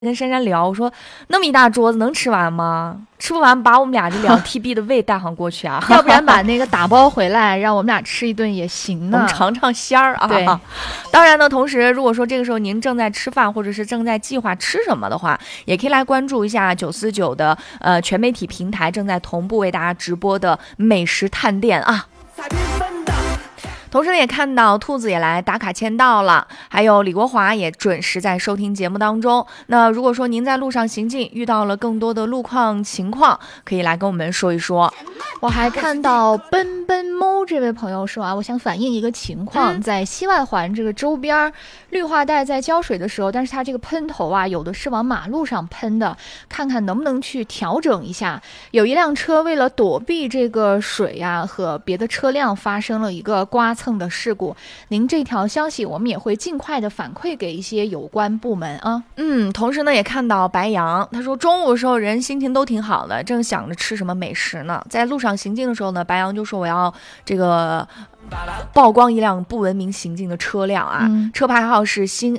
跟珊珊聊，我说那么一大桌子能吃完吗？吃不完把我们俩这2TB 的胃带上过去啊， 要不然把那个打包回来，让我们俩吃一顿也行呢。 我们尝尝鲜儿啊。 对， 当然呢，同时如果说这个时候您正在吃饭，或者是正在计划吃什么的话，也可以来关注一下949的全媒体平台正在同步为大家直播的美食探店啊。同时呢，也看到兔子也来打卡签到了，还有李国华也准时在收听节目当中。那如果说您在路上行进遇到了更多的路况情况，可以来跟我们说一说。 我还看到奔奔猫这位朋友说啊，我想反映一个情况，在西外环这个周边绿化带在浇水的时候，但是它这个喷头啊，有的是往马路上喷的，看看能不能去调整一下。有一辆车为了躲避这个水啊，和别的车辆发生了一个刮蹭的事故。您这条消息我们也会尽快的反馈给一些有关部门啊。 同时呢也看到白羊，他说中午的时候人心情都挺好的，正想着吃什么美食呢。在路上行进的时候呢，白羊就说我要这个曝光一辆不文明行进的车辆啊，车牌号是新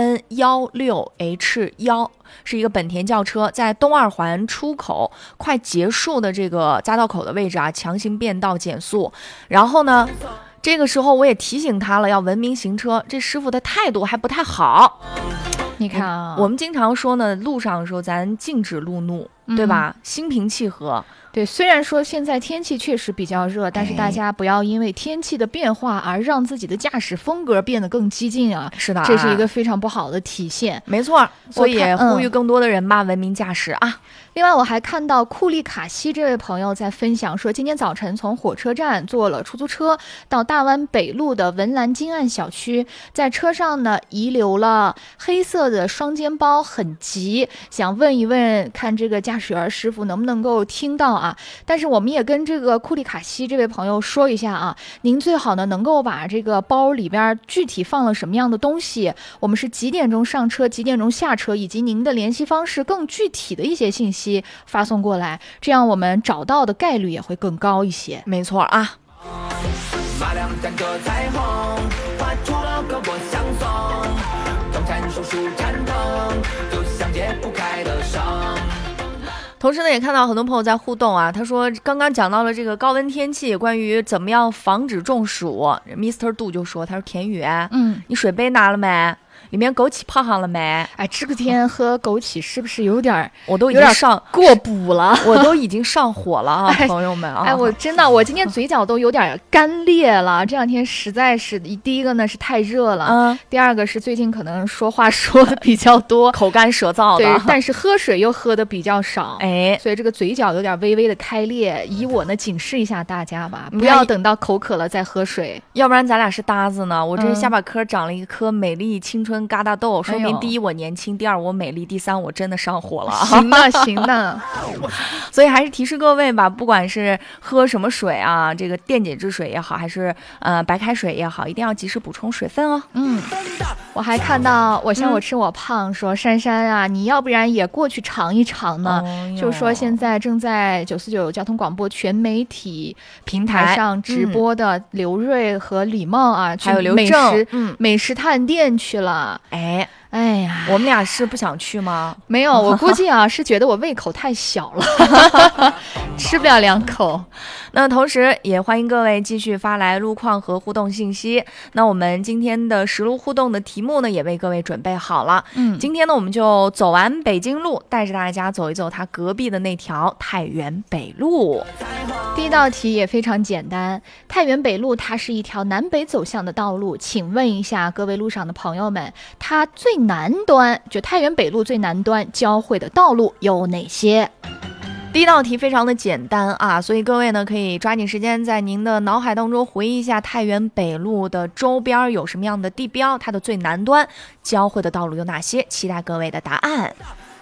AN16H1，是一个本田轿车，在东二环出口快结束的这个匝道口的位置啊，强行变道减速，然后呢这个时候我也提醒他了要文明行车，这师傅的态度还不太好。 你看啊， 我们经常说呢，路上的时候咱禁止路怒，对吧？心平气和。 对，虽然说现在天气确实比较热，但是大家不要因为天气的变化而让自己的驾驶风格变得更激进啊！ 是的， 这是一个非常不好的体现。 没错，所以也呼吁更多的人吧，文明驾驶啊。 另外，我还看到库利卡西这位朋友在分享说，今天早晨从火车站坐了出租车到大湾北路的文澜金岸小区，在车上呢遗留了黑色的双肩包，很急，想问一问看这个驾驶员师傅能不能够听到啊？但是我们也跟这个库利卡西这位朋友说一下啊，您最好呢能够把这个包里边具体放了什么样的东西，我们是几点钟上车，几点钟下车，以及您的联系方式更具体的一些信息发送过来，这样我们找到的概率也会更高一些。 没错啊。 马亮站着彩虹，画出了个我相送，东禅叔叔缠藤，就像解不开的绳。 同时呢，也看到很多朋友在互动啊，他说刚刚讲到了这个高温天气，关于怎么样防止中暑 ，Mr. 杜就说，他说田宇，你水杯拿了没？里面枸杞泡上了没？ 哎，这个天喝枸杞是不是有点我都已经上过补了？ 我都已经上火了啊，朋友们啊！ 哎，我真的，我今天嘴角都有点干裂了。这两天实在是，第一个呢是太热了，第二个是最近可能说话说的比较多， 口干舌燥的。 对，但是喝水又喝的比较少， 哎， 所以这个嘴角有点微微的开裂。以我呢警示一下大家吧，不要等到口渴了再喝水， 要不然咱俩是搭子呢。我这下巴颏长了一颗美丽青春疙瘩痘，说明第一我年轻，第二我美丽，第三我真的上火了。 行的行的， 所以还是提示各位吧，不管是喝什么水啊，这个电解质水也好，还是白开水也好，一定要及时补充水分哦。 我还看到我想我吃我胖说珊珊啊，你要不然也过去尝一尝呢？就说现在正在949交通广播全媒体平台上直播的刘瑞和李梦啊， 还有刘正美食探店去了。哎呀， 我们俩是不想去吗？ 没有，我估计啊是觉得我胃口太小了，吃不了2口。 那同时也欢迎各位继续发来路况和互动信息。那我们今天的实路互动的题目呢，也为各位准备好了。今天呢，我们就走完北京路，带着大家走一走它隔壁的那条太原北路。 第一道题也非常简单，太原北路它是一条南北走向的道路，请问一下各位路上的朋友们，它最南端，就太原北路最南端交汇的道路有哪些？ 第一道题非常的简单啊，所以各位呢可以抓紧时间在您的脑海当中回忆一下太原北路的周边有什么样的地标，它的最南端交汇的道路有哪些，期待各位的答案。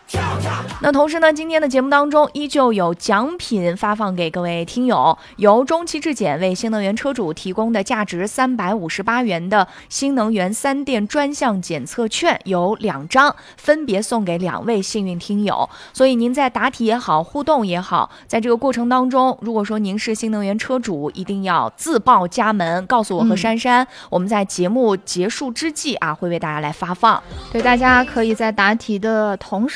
那同时呢，今天的节目当中依旧有奖品发放给各位听友，由中期质检为新能源车主提供的价值358元的新能源3电专项检测券有2张，分别送给2位幸运听友。所以您在答题也好，互动也好，在这个过程当中，如果说您是新能源车主，一定要自报家门，告诉我和珊珊，我们在节目结束之际啊，会为大家来发放。 对，大家可以在答题的同时